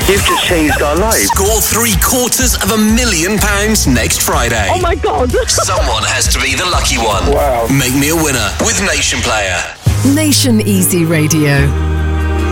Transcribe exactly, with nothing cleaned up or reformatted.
You've just changed our lives. Score three quarters of a million pounds next Friday. Oh my God. Someone has to be the lucky one. Wow. Make me a winner with Nation Player. Nation Easy Radio.